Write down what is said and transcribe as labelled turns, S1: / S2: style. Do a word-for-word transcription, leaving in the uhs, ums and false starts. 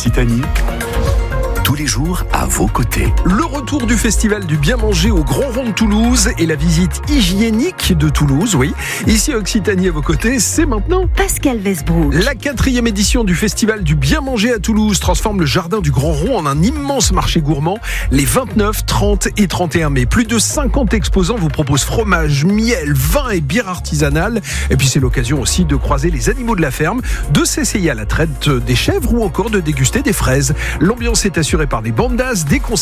S1: Occitanie, tous les jours à vos côtés.
S2: Le retour du festival du bien manger au Grand Rond de Toulouse et la visite hygiénique de Toulouse, oui. Ici à Occitanie à vos côtés, c'est maintenant.
S3: Pascal Westbrook.
S2: La quatrième édition du festival du bien manger à Toulouse transforme le jardin du Grand Rond en un immense marché gourmand les vingt-neuf, trente et trente et un mai. Plus de cinquante exposants vous proposent fromage, miel, vin et bière artisanale. Et puis c'est l'occasion aussi de croiser les animaux de la ferme, de s'essayer à la traite des chèvres ou encore de déguster des fraises. L'ambiance est assurée par des bandas, des concerts